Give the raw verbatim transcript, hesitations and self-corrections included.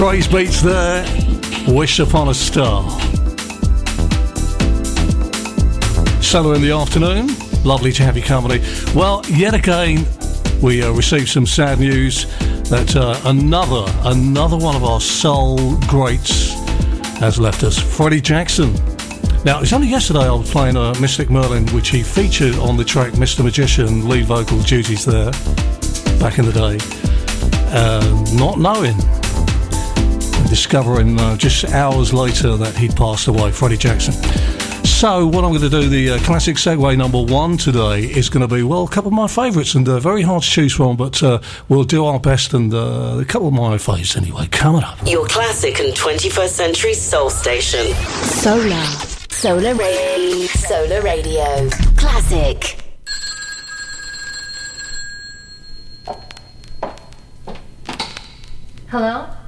Praise Beats there. Wish Upon a Star. Solo in the afternoon. Lovely to have your company. Well, yet again, we uh, received some sad news that uh, another, another one of our soul greats has left us. Freddie Jackson. Now, it was only yesterday I was playing uh, Mystic Merlin, which he featured on the track Mister Magician, lead vocal duties there, back in the day. Uh, not knowing, and discovering uh, just hours later that he'd passed away, Freddie Jackson. So what I'm going to do, the uh, classic segue number one today is going to be, well, a couple of my favourites, and uh, very hard to choose from, but uh, we'll do our best, and uh, a couple of my faves anyway, coming up. Your classic and twenty-first century soul station. Solar. Solar Radio. Solar Radio. Classic. Hello?